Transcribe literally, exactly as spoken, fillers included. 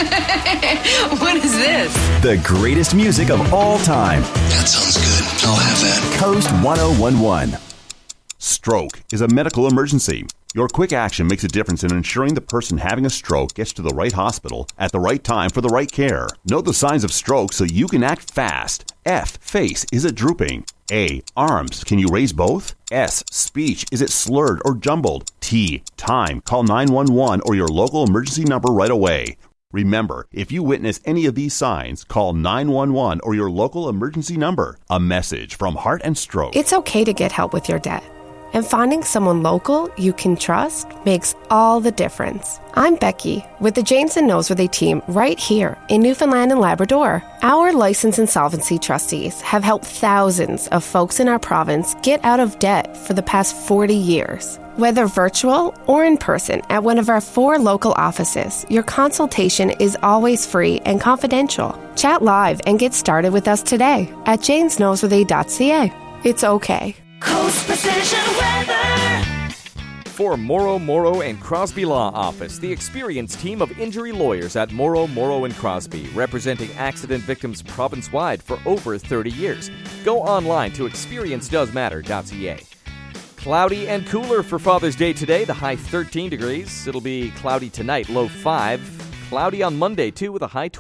What is this? The greatest music of all time. That sounds good. I'll have that. Coast one oh one one. Stroke is a medical emergency. Your quick action makes a difference in ensuring the person having a stroke gets to the right hospital at the right time for the right care. Know the signs of stroke so you can act fast. F. Face. Is it drooping? A. Arms. Can you raise both? S. Speech. Is it slurred or jumbled? T. Time. Call nine one one or your local emergency number right away. Remember, if you witness any of these signs, call nine one one or your local emergency number. A message from Heart and Stroke. It's okay to get help with your debt. And finding someone local you can trust makes all the difference. I'm Becky with the Janes and Noseworthy team right here in Newfoundland and Labrador. Our licensed insolvency trustees have helped thousands of folks in our province get out of debt for the past forty years. Whether virtual or in person at one of our four local offices, your consultation is always free and confidential. Chat live and get started with us today at janes noseworthy dot c a. It's okay. Coast Precision Weather. For Morrow, Morrow and Crosby Law Office, the experienced team of injury lawyers at Morrow, Morrow and Crosby, representing accident victims province-wide for over thirty years. Go online to experience does matter dot c a. Cloudy and cooler for Father's Day today, the high thirteen degrees. It'll be cloudy tonight, low five. Cloudy on Monday, too, with a high twelve.